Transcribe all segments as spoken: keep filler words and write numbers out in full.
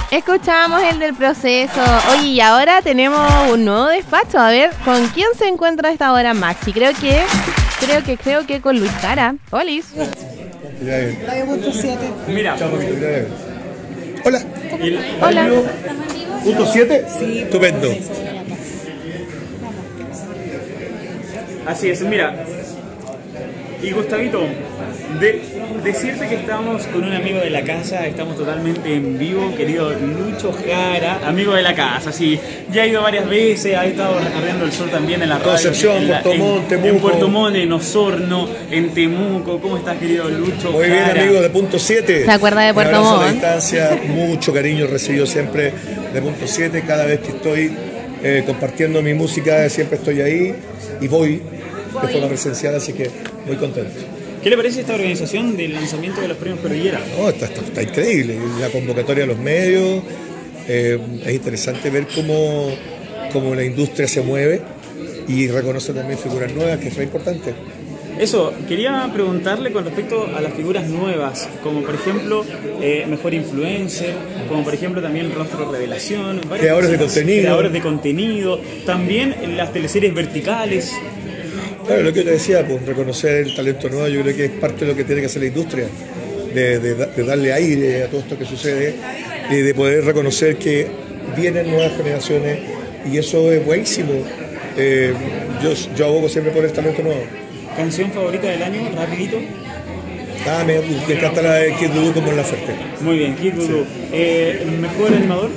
Escuchamos el del proceso. Oye, y ahora tenemos un nuevo despacho. A ver, ¿con quién se encuentra a esta hora Maxi? Creo que, creo que, creo que con Luis Cara. Olis. Radio punto siete. Mira. Hola. Hola. ¿Punto siete? Sí. Estupendo. Así es, mira. Y Gustavito, de, decirte que estamos con un amigo de la casa, estamos totalmente en vivo, querido Lucho Jara, amigo de la casa, sí, ya ha ido varias veces, ha estado recorriendo el sur también en la radio. Concepción, en la, Puerto Montt, en, Temuco. En Puerto Montt, en Osorno, en Temuco. ¿Cómo estás, querido Lucho Muy Jara? bien, amigo de Punto siete. ¿Se acuerda de Puerto Un abrazo a la Montt? distancia, mucho cariño recibido siempre de Punto siete. Cada vez que estoy eh, compartiendo mi música, siempre estoy ahí y voy de forma presencial, así que muy contento. ¿Qué le parece esta organización del lanzamiento de los premios Cordillera? No, está, está, está increíble, la convocatoria a los medios, eh, es interesante ver cómo, cómo la industria se mueve y reconoce también figuras nuevas, que es re importante. Eso, quería preguntarle con respecto a las figuras nuevas, como por ejemplo eh, Mejor Influencer, como por ejemplo también Rostro Revelación, Creadores de contenido. creadores de contenido, también las teleseries verticales. Claro, lo que yo te decía, pues reconocer el talento nuevo, yo creo que es parte de lo que tiene que hacer la industria, de, de, de darle aire a todo esto que sucede, y de poder reconocer que vienen nuevas generaciones, y eso es buenísimo. Eh, yo, yo abogo siempre por el talento nuevo. ¿Canción favorita del año? Rapidito. Ah, me, me encanta la de Kid Voodoo como en la oferta. Muy bien, Kid Voodoo. Sí. Eh, ¿Mejor animador?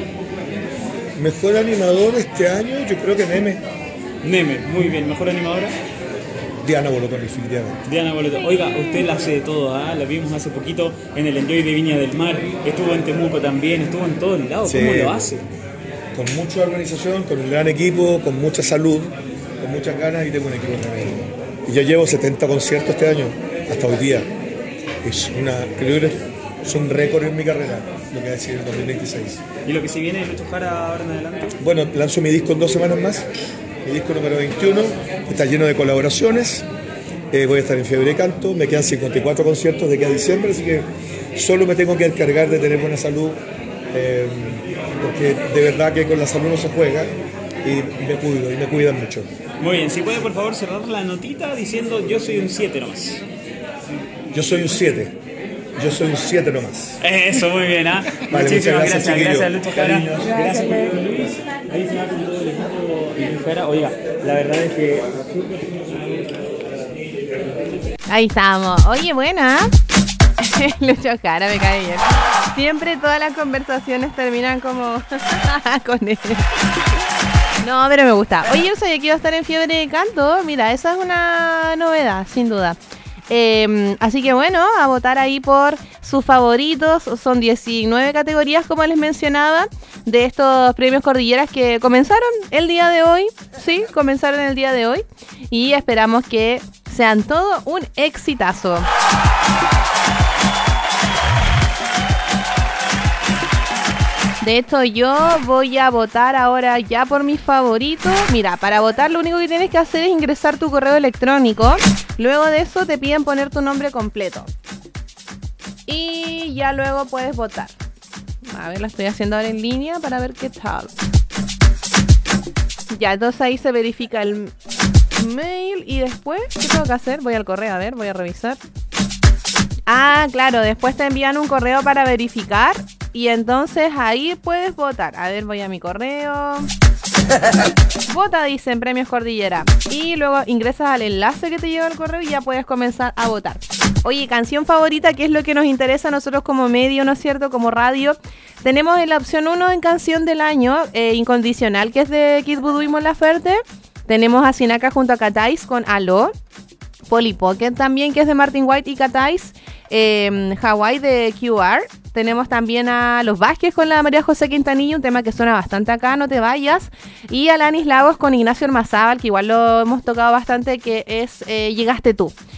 Mejor animador este año, yo creo que Neme. Neme, muy bien. ¿Mejor animadora? Diana Bolotón, definitivamente. Diana Boleto. Oiga, usted la hace de todo, ¿ah? La vimos hace poquito en el Enjoy de Viña del Mar, estuvo en Temuco también, estuvo en todos lados. Sí. ¿Cómo lo hace? Con mucha organización, con un gran equipo, con mucha salud, con muchas ganas, y tengo un equipo tremendo. Y yo llevo setenta conciertos este año, hasta hoy día. Es, una, creo que es un récord en mi carrera, lo que va a decir el dos mil veintiséis. ¿Y lo que se viene de Lucho Jara ahora en adelante? Bueno, lanzo mi disco en dos semanas más, mi disco número veintiuno, está lleno de colaboraciones. Eh, voy a estar en Fiebre de Canto, me quedan cincuenta y cuatro conciertos de aquí a diciembre, así que solo me tengo que encargar de tener buena salud, eh, porque de verdad que con la salud no se juega, y me cuido, y me cuidan mucho. Muy bien, si puede por favor cerrar la notita diciendo yo soy un siete nomás. Yo soy un siete, yo soy un siete nomás. Eso, muy bien, ¿ah? Vale, Muchísimas muchas gracias, gracias, gracias, Lucho Jara. Cariños. Gracias, querido Luis. Ahí se va con todo el equipo y Luis Jara. Oiga, la verdad es que... Ahí estamos. Oye, buena. Lucho Jara, me cae bien. Siempre todas las conversaciones terminan como con él. No, pero me gusta. Oye, yo sabía que iba a estar en Fiebre de Canto. Mira, esa es una novedad, sin duda. Eh, así que bueno, a votar ahí por sus favoritos. Son diecinueve categorías, como les mencionaba, de estos premios Cordilleras que comenzaron el día de hoy. Sí, comenzaron el día de hoy. Y esperamos que sean todo un exitazo. De hecho, yo voy a votar ahora ya por mis favoritos. Mira, para votar lo único que tienes que hacer es ingresar tu correo electrónico. Luego de eso te piden poner tu nombre completo. Y ya luego puedes votar. A ver, la estoy haciendo ahora en línea para ver qué tal. Ya, entonces ahí se verifica el mail y después, ¿qué tengo que hacer? Voy al correo, a ver, voy a revisar. Ah, claro, después te envían un correo para verificar. Y entonces ahí puedes votar. A ver, voy a mi correo. Vota, dicen Premios Cordillera. Y luego ingresas al enlace que te lleva al correo y ya puedes comenzar a votar. Oye, canción favorita, que es lo que nos interesa a nosotros como medio, ¿no es cierto? Como radio. Tenemos en la opción uno en canción del año, eh, Incondicional, que es de Kid Voodoo y Mon Laferte. Tenemos a Sinaka junto a Catais con Aló. Polly Pocket también, que es de Martin White y Catais. Eh, Hawaii de Q R. Tenemos también a Los Vázquez con la María José Quintanilla, un tema que suena bastante acá, No te vayas. Y a Alanis Lagos con Ignacio Ormazábal, que igual lo hemos tocado bastante, que es eh, Llegaste tú.